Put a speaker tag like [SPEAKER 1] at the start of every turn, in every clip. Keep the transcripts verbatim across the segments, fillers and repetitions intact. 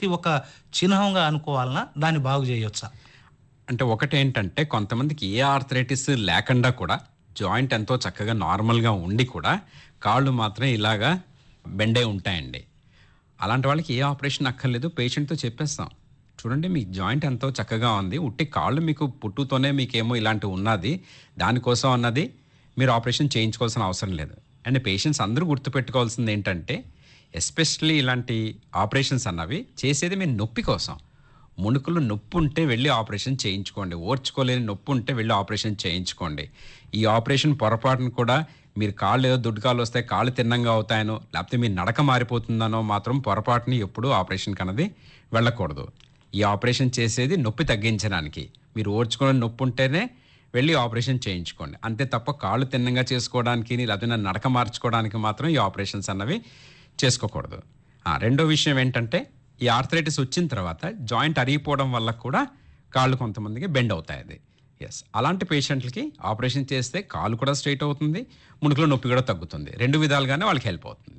[SPEAKER 1] ఆర్థరైటిస్‌కి ఒక చిహ్నంగా అనుకోవాలనా? దాన్ని బాగు చేయొచ్చా?
[SPEAKER 2] అంటే ఒకటేంటంటే కొంతమందికి ఏ ఆర్థరైటిస్ లేకుండా కూడా జాయింట్ ఎంతో చక్కగా నార్మల్‌గా ఉండి కూడా కాళ్ళు మాత్రం ఇలాగా బెండే ఉంటాయండి. అలాంటి వాళ్ళకి ఏ ఆపరేషన్ అక్కర్లేదు. పేషెంట్‌తో చెప్పేస్తాం. చూడండి మీ జాయింట్ ఎంతో చక్కగా ఉంది. ఉట్టి కాళ్ళు మీకు పుట్టుతోనే మీకేమో ఇలాంటివి ఉన్నది. దానికోసం అన్నది మీరు ఆపరేషన్ చేయించుకోవాల్సిన అవసరం లేదు. అండ్ పేషెంట్స్ అందరూ గుర్తుపెట్టుకోవాల్సింది ఏంటంటే ఎస్పెషల్లీ ఇలాంటి ఆపరేషన్స్ అన్నవి చేసేది మీ నొప్పి కోసం. ముణుకులు నొప్పి ఉంటే వెళ్ళి ఆపరేషన్ చేయించుకోండి. ఓర్చుకోలేని నొప్పి ఉంటే వెళ్ళి ఆపరేషన్ చేయించుకోండి. ఈ ఆపరేషన్ పొరపాటున కూడా మీరు కాళ్ళు ఏదో దుడ్డుకాలు వస్తే కాళ్ళు తిన్నంగా అవుతాయనో లేకపోతే మీ నడక మారిపోతుందనో మాత్రం పొరపాటుని ఎప్పుడూ ఆపరేషన్కి అన్నది వెళ్ళకూడదు. ఈ ఆపరేషన్ చేసేది నొప్పి తగ్గించడానికి. మీరు ఓర్చుకోలేని నొప్పి ఉంటేనే వెళ్ళి ఆపరేషన్ చేయించుకోండి. అంతే తప్ప కాళ్ళు తిన్నంగా చేసుకోవడానికి లేకపోతే నా నడక మార్చుకోవడానికి మాత్రం ఈ ఆపరేషన్స్ అన్నవి చేసుకోకూడదు. ఆ, రెండో విషయం ఏంటంటే ఈ ఆర్థరైటిస్ వచ్చిన తర్వాత జాయింట్ అరిగిపోవడం వల్ల కూడా కాళ్ళు కొంతమందికి బెండ్ అవుతాయి అది. ఎస్, అలాంటి పేషెంట్లకి ఆపరేషన్ చేస్తే కాలు కూడా స్ట్రైట్ అవుతుంది, మునుకులో నొప్పి కూడా తగ్గుతుంది. రెండు విధాలుగానే వాళ్ళకి హెల్ప్ అవుతుంది.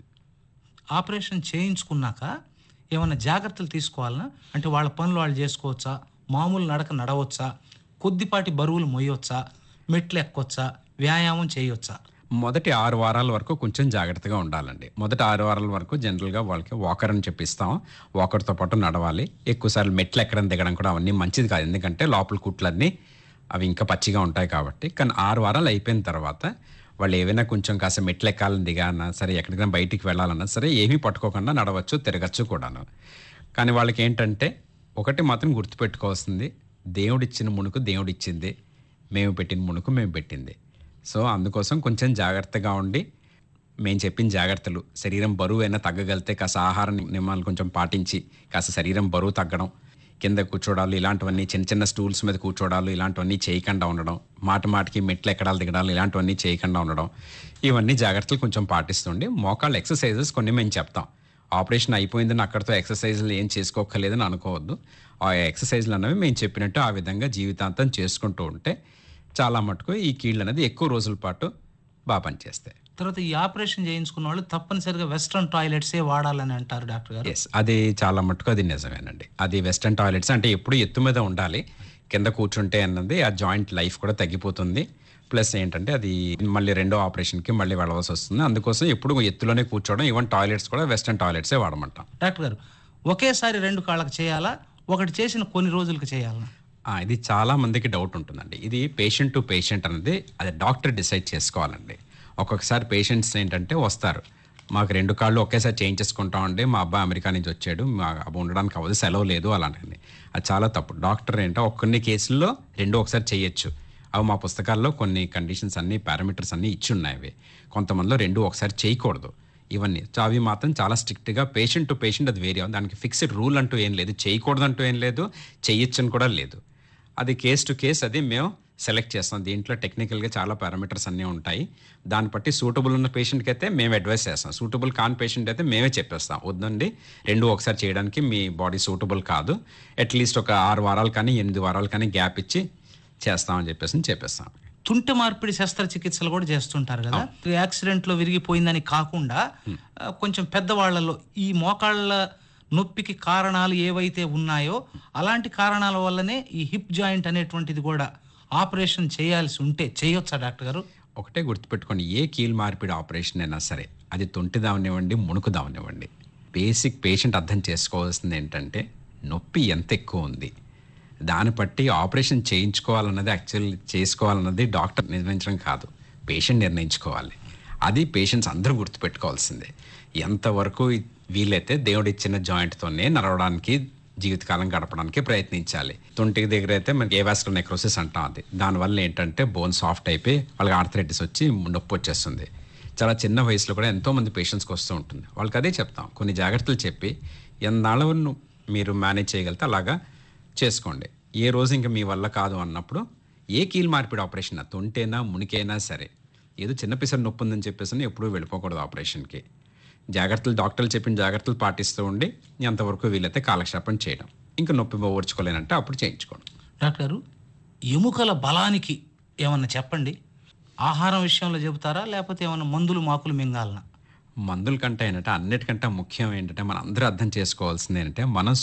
[SPEAKER 1] ఆపరేషన్ చేయించుకున్నాక ఏమైనా జాగ్రత్తలు తీసుకోవాలనా? అంటే వాళ్ళ పనులు వాళ్ళు చేసుకోవచ్చా? మామూలు నడక నడవచ్చా? కొద్దిపాటి బరువులు మోయొచ్చా? మెట్లు ఎక్కొచ్చా? వ్యాయామం చేయొచ్చా?
[SPEAKER 2] మొదటి ఆరు వారాల వరకు కొంచెం జాగ్రత్తగా ఉండాలండి. మొదటి ఆరు వారాల వరకు జనరల్గా వాళ్ళకి వాకర్ అని చెప్పిస్తాం. వాకర్తో పాటు నడవాలి. ఎక్కువసార్లు మెట్లు ఎక్కడం దిగడం కూడా అవన్నీ మంచిది కాదు. ఎందుకంటే లోపల కుట్లన్నీ అవి ఇంకా పచ్చిగా ఉంటాయి కాబట్టి. కానీ ఆరు వారాలు అయిపోయిన తర్వాత వాళ్ళు ఏవైనా కొంచెం కాస్త మెట్లు ఎక్కాలని దిగాలన్నా సరే, ఎక్కడికైనా బయటికి వెళ్ళాలన్నా సరే ఏమీ పట్టుకోకుండా నడవచ్చు, తిరగచ్చు కూడాను. కానీ వాళ్ళకి ఏంటంటే ఒకటి మాత్రం గుర్తుపెట్టుకోవాల్సింది, దేవుడిచ్చిన మునుకు దేవుడిచ్చింది, మేము పెట్టిన మునుకు మేము పెట్టింది. సో అందుకోసం కొంచెం జాగ్రత్తగా ఉండి మేము చెప్పిన జాగ్రత్తలు, శరీరం బరువు అయినా తగ్గగలితే కాస్త ఆహార నియమాలు కొంచెం పాటించి కాస్త శరీరం బరువు తగ్గడం, కింద కూర్చోడాలు ఇలాంటివన్నీ, చిన్న చిన్న స్టూల్స్ మీద కూర్చోడాలు ఇలాంటివన్నీ చేయకుండా ఉండడం, మాట మాటికి మెట్లు ఎక్కడాలు దిగడాలు ఇలాంటివన్నీ చేయకుండా ఉండడం, ఇవన్నీ జాగ్రత్తలు కొంచెం పాటిస్తుండి మోకాళ్ళ ఎక్సర్సైజెస్ కొన్ని మేము చెప్తాం. ఆపరేషన్ అయిపోయిందని అక్కడితో ఎక్సర్సైజులు ఏం చేసుకోక్కర్లేదని అనుకోవద్దు. ఆ ఎక్సర్సైజులు అన్నవి మేము చెప్పినట్టు ఆ విధంగా జీవితాంతం చేసుకుంటూ ఉంటే చాలా మటుకు ఈ కీళ్ళు అనేది ఎక్కువ రోజుల పాటు బాగా పనిచేస్తాయి.
[SPEAKER 1] తర్వాత ఈ ఆపరేషన్ చేయించుకున్న వాళ్ళు తప్పనిసరిగా వెస్ట్రన్ టాయిలెట్సే వాడాలని అంటారు డాక్టర్ గారు.
[SPEAKER 2] ఎస్, అది చాలా మటుకు అది నిజమేనండి. అది వెస్టర్న్ టాయిలెట్స్ అంటే ఎప్పుడు ఎత్తు మీద ఉండాలి. కింద కూర్చుంటే అన్నది ఆ జాయింట్ లైఫ్ కూడా తగ్గిపోతుంది. ప్లస్ ఏంటంటే అది మళ్ళీ రెండో ఆపరేషన్కి మళ్ళీ వెళ్ళవలసి వస్తుంది. అందుకోసం ఎప్పుడు ఎత్తులోనే కూర్చోవడం, ఈవెన్ టాయిలెట్స్ కూడా వెస్టర్న్ టాయిలెట్సే వాడమంటాం.
[SPEAKER 1] డాక్టర్ గారు, ఒకేసారి రెండు కాళ్ళకి చేయాలా? ఒకటి చేసిన కొన్ని రోజులకు చేయాలా?
[SPEAKER 2] ఆ, ఇది చాలా మందికి డౌట్ ఉంటుందండి. ఇది పేషెంట్ టు పేషెంట్ అనేది అది డాక్టర్ డిసైడ్ చేసుకోవాలండి. ఒక్కొక్కసారి పేషెంట్స్ ఏంటంటే వస్తారు, మాకు రెండు కాళ్ళు ఒకేసారి చేయించేసుకుంటామండి, మా అబ్బాయి అమెరికా నుంచి వచ్చాడు, మా అబ్బాయి ఉండడానికి అవ్వదు, సెలవు లేదు అలాంటివి. అది చాలా తప్పు. డాక్టర్ ఏంటో కొన్ని కేసుల్లో రెండు ఒకసారి చేయొచ్చు. అవి మా పుస్తకాల్లో కొన్ని కండిషన్స్ అన్ని పారామీటర్స్ అన్నీ ఇచ్చి ఉన్నాయి. అవి కొంతమందిలో రెండు ఒకసారి చేయకూడదు. ఇవన్నీ అవి మాత్రం చాలా స్ట్రిక్ట్గా పేషెంట్ టు పేషెంట్ అది వేరే. దానికి ఫిక్స్డ్ రూల్ అంటూ ఏం లేదు, చేయకూడదు అంటూ ఏం లేదు, చేయొచ్చు అని కూడా లేదు. అది కేస్ టు కేస్ అది మేము సెలెక్ట్ చేస్తాం. దీంట్లో టెక్నికల్గా చాలా పారామీటర్స్ అన్నీ ఉంటాయి. దాన్ని బట్టి సూటబుల్ ఉన్న పేషెంట్కి అయితే మేము అడ్వైస్ చేస్తాం, సూటబుల్ కాని పేషెంట్ అయితే మేమే చెప్పేస్తాం, వద్దండి రెండు ఒకసారి చేయడానికి మీ బాడీ సూటబుల్ కాదు, అట్లీస్ట్ ఒక ఆరు వారాలు కానీ ఎనిమిది వారాలు కానీ గ్యాప్ ఇచ్చి చేస్తామని చెప్పేసి చెప్పేస్తాం.
[SPEAKER 1] తుంటి మార్పిడి శస్త్రచికిత్సలు కూడా చేస్తుంటారు కదా. యాక్సిడెంట్లో విరిగిపోయిందని కాకుండా కొంచెం పెద్దవాళ్లలో ఈ మోకాళ్ళ నొప్పికి కారణాలు ఏవైతే ఉన్నాయో అలాంటి కారణాల వల్లనే ఈ హిప్ జాయింట్ అనేటువంటిది కూడా ఆపరేషన్ చేయాల్సి ఉంటే చేయొచ్చా డాక్టర్ గారు?
[SPEAKER 2] ఒకటే గుర్తుపెట్టుకోండి, ఏ కీలు మార్పిడి ఆపరేషన్ అయినా సరే అది తొంటిదావనివ్వండి, ముణుకుదావనివ్వండి, బేసిక్ పేషెంట్ అర్థం చేసుకోవాల్సింది ఏంటంటే నొప్పి ఎంత ఎక్కువ ఉంది దాన్ని బట్టి ఆపరేషన్ చేయించుకోవాలన్నది, యాక్చువల్ చేసుకోవాలన్నది డాక్టర్ నిర్ణయించడం కాదు, పేషెంట్ నిర్ణయించుకోవాలి. అది పేషెంట్స్ అందరూ గుర్తుపెట్టుకోవాల్సిందే. ఎంతవరకు వీలైతే దేవుడిచ్చిన జాయింట్తోనే నడవడానికి, జీవితకాలం గడపడానికి ప్రయత్నించాలి. తుంటికి దగ్గర అయితే మనకి ఏవాస్కులర్ నెక్రోసిస్ అంటాం. అది దానివల్ల ఏంటంటే బోన్ సాఫ్ట్ అయిపోయి వాళ్ళకి ఆర్థరైటిస్ వచ్చి నొప్పి వచ్చేస్తుంది. చాలా చిన్న వయసులో కూడా ఎంతోమంది పేషెంట్స్కి వస్తూ ఉంటుంది. వాళ్ళకి అదే చెప్తాం, కొన్ని జాగ్రత్తలు చెప్పి ఎన్నాళ్ళను మీరు మేనేజ్ చేయగలిగితే అలాగా చేసుకోండి. ఏ రోజు ఇంకా మీ వల్ల కాదు అన్నప్పుడు ఏ కీలు మార్పిడి ఆపరేషన్, తొంటైనా మునికైనా సరే, ఏదో చిన్న పిసర్ నొప్పి ఉందని చెప్పేసి ఎప్పుడూ వెళ్ళిపోకూడదు ఆపరేషన్కి. జాగ్రత్తలు డాక్టర్లు చెప్పిన జాగ్రత్తలు పాటిస్తూ ఉండి ఎంతవరకు వీలైతే కాలక్షేపం చేయడం, ఇంకా నొప్పి ఓర్చుకోలేనంటే అప్పుడు చేయించుకోండి.
[SPEAKER 1] డాక్టరు, ఎముకల బలానికి ఏమన్నా చెప్పండి. ఆహారం విషయంలో చెబుతారా లేకపోతే ఏమన్నా మందులు మాకులు మింగాలనా?
[SPEAKER 2] మందుల కంటే ఏంటంటే అన్నిటికంటే ముఖ్యం ఏంటంటే మనం అందరూ అర్థం చేసుకోవాల్సింది ఏంటంటే మనం